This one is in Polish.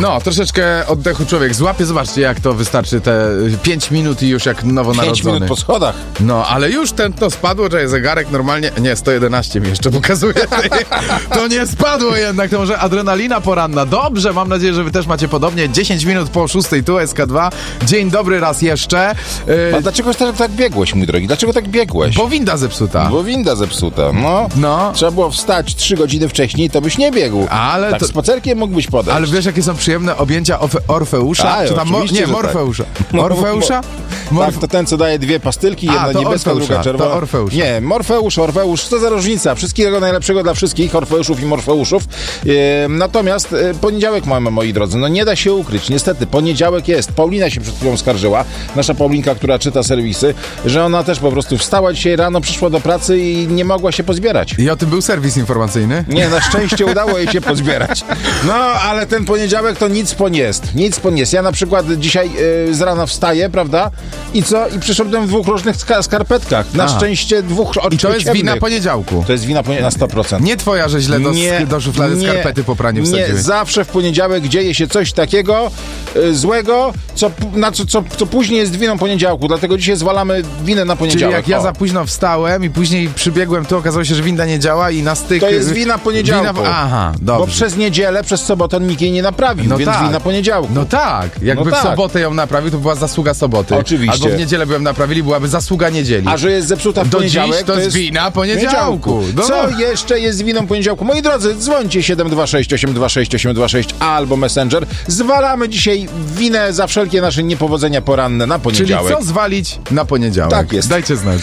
No, troszeczkę oddechu człowiek złapie. Zobaczcie, jak to wystarczy te 5 minut i już jak nowonarodzony. 5 minut po schodach. No, ale już tętno spadło, że zegarek normalnie... Nie, 111 mi jeszcze pokazuje. To nie spadło jednak, to może adrenalina poranna. Dobrze, mam nadzieję, że wy też macie podobnie. 10 minut po 6, tu SK2. Dzień dobry raz jeszcze. A dlaczego tak biegłeś, mój drogi? Dlaczego tak biegłeś? Bo winda zepsuta. Bo winda zepsuta. No. Trzeba było wstać 3 godziny wcześniej, to byś nie biegł. Ale tak to... spacerkiem mógłbyś podejść. Ale wiesz, jakie są przyjemne objęcia Orfeusza? A, czy tam oczywiście, Morfeusza. Tak. Orfeusza? Tak, to ten, co daje 2 pastylki, jedna to niebieska, Orfeusza, druga czerwona. to Orfeusz. Nie, Orfeusz, co za różnica? Wszystkiego najlepszego dla wszystkich Orfeuszów i Morfeuszów. Natomiast poniedziałek mamy, moi drodzy, no nie da się ukryć, niestety, poniedziałek jest. Paulina się przed chwilą skarżyła, nasza Paulinka, która czyta serwisy, że ona też po prostu wstała dzisiaj rano, przyszła do pracy i nie mogła się pozbierać. I o tym był serwis informacyjny? Nie, na szczęście udało jej się pozbierać. No, ale ten poniedziałek to nic po nie jest. Nic po nie jest. Ja na przykład dzisiaj z rana wstaję, prawda? I co? I przyszedłem w 2 różnych skarpetkach. Na szczęście 2 I to jest wina poniedziałku. To jest wina na 100%. Nie twoja, że źle do szuflady skarpety po praniu wsadziłeś. Nie, zawsze w poniedziałek dzieje się coś takiego złego, co później jest winą poniedziałku. Dlatego dzisiaj zwalamy winę na poniedziałek. Czyli jak ja za późno wstałem i później przybiegłem, to okazało się, że winda nie działa i na styk... To jest wina poniedziałku. Aha, dobrze. Bo przez niedzielę, przez sobotę nikt jej nie naprawił, no więc tak. wina poniedziałku. No tak. Jakby w sobotę ją naprawił, to była zasługa soboty. Oczywiście. Albo w niedzielę by ją naprawili, byłaby zasługa niedzieli. A że jest zepsuta w poniedziałek, dziś to jest wina poniedziałku. Co jeszcze jest winą poniedziałku? Moi drodzy, dzwońcie 726 826 826 albo Messenger. Zwalamy dzisiaj winę za wszelkie nasze niepowodzenia poranne na poniedziałek. Czyli co zwalić na poniedziałek? Tak jest. Dajcie znać.